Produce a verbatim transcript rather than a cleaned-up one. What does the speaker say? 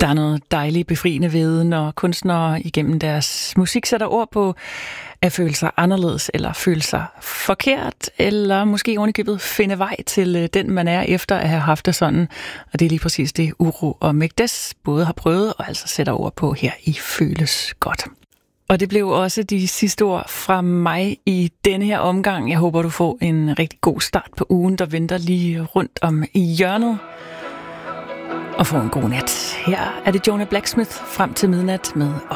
Der er noget dejligt befriende ved, når kunstnere igennem deres musik sætter ord på at føle sig anderledes, eller føle sig forkert, eller måske ovenikøbet finde vej til den, man er, efter at have haft det sådan. Og det er lige præcis det, Uro og Mekdes både har prøvet, og altså sætter ord på her i Føles Godt. Og det blev også de sidste ord fra mig i denne her omgang. Jeg håber, du får en rigtig god start på ugen, der venter lige rundt om i hjørnet. Og få en god nat. Her er det Jonah Blacksmith frem til midnat med